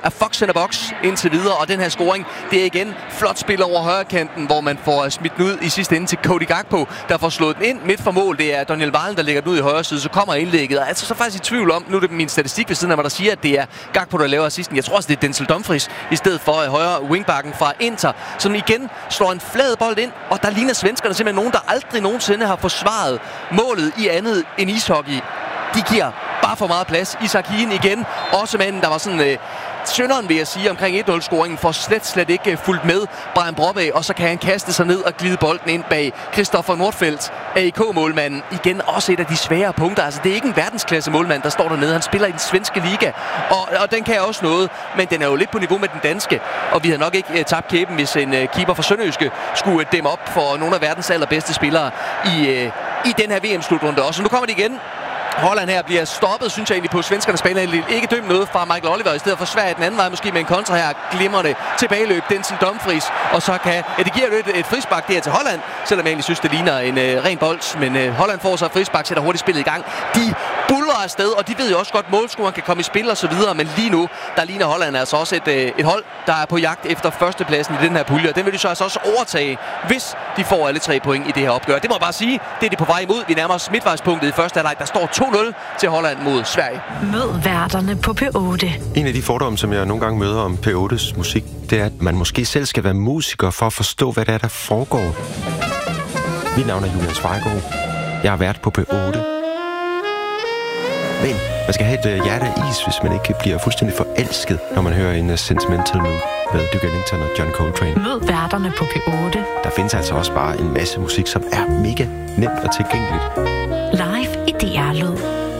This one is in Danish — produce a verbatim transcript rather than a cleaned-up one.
af Fox in the Box indtil videre, og den her scoring, det er igen flot spil over højrekanten, hvor man får smidt den ud i sidste ende til Cody Gakpo, der får slået den ind midt for mål. Det er Daniel Valen, der lægger den ud i højre side, så kommer indlægget, og altså så faktisk i tvivl om, nu er det min statistik ved siden af mig, der siger, at det er Gakpo, der laver assisten. Jeg tror også, det er Denzel Dumfries, i stedet for uh, højre wingbacken fra Inter, som igen slår en flad bold ind, og der ligner svenskerne simpelthen nogen, der aldrig nogensinde har forsvaret målet i andet end ishockey. De giver bare for meget plads. Isak Hien igen, også manden, der var sådan øh, synderen, vil jeg sige, omkring et nul-scoringen, får slet, slet ikke øh, fulgt med Brian Brobbæk, og så kan han kaste sig ned og glide bolden ind bag Christoffer Nordfeldt, A I K-målmanden. Igen også et af de svære punkter. Altså, det er ikke en verdensklasse målmand, der står dernede. Han spiller i den svenske liga, og, og den kan også noget, men den er jo lidt på niveau med den danske, og vi havde nok ikke øh, tabt kæben, hvis en øh, keeper fra Sønderjyske skulle øh, dæmme op for nogle af verdens allerbedste spillere i, øh, i den her V M-slutrunde også. Nu kommer de igen. Holland her bliver stoppet, synes jeg egentlig, på svenskernes banehalvdel. Ikke dømt noget fra Michael Oliver, i stedet for Sverige den anden vej, måske med en kontra her. Glimrende tilbageløb, Denzel Dumfries, og så kan, ja, det giver jo et, et frispark der til Holland, selvom jeg egentlig synes, det ligner en øh, ren bold, men øh, Holland får så et frispark, sætter hurtigt spillet i gang. De buller afsted, og de ved jo også godt, målscoren kan komme i spil og så videre, men lige nu, der ligner Holland altså også et, øh, et hold, der er på jagt efter førstepladsen i den her pulje, og den vil de så altså også overtage, hvis de får alle tre point i det her opgør. Det må jeg bare sige, det er de på vej imod. Vi nærmer os midtvejspunktet i første halvleg. Der står to nul til Holland mod Sverige. Mød værterne på P otte. En af de fordomme, som jeg nogle gange møder om P ottes musik, det er, at man måske selv skal være musiker for at forstå, hvad det er, der foregår. Mit navn er Julian Svejgaard. Jeg har været på P otte. Men man skal have et hjerte af is, hvis man ikke bliver fuldstændig forelsket, når man hører en Sentimental Mood med Duke Ellington og John Coltrane. Mød værterne på P otte. Der findes altså også bare en masse musik, som er mega nemt og tilgængeligt. Live i D R Lyd.